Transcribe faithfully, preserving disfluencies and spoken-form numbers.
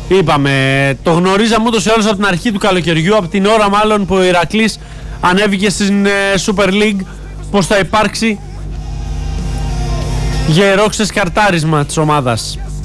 είπαμε, το γνωρίζαμε ούτως ή άλλως από την αρχή του καλοκαιριού, από την ώρα μάλλον που ο Ηρακλής ανέβηκε στην Super League, πως θα υπάρξει γερό ξεσκαρτάρισμα της ομάδας.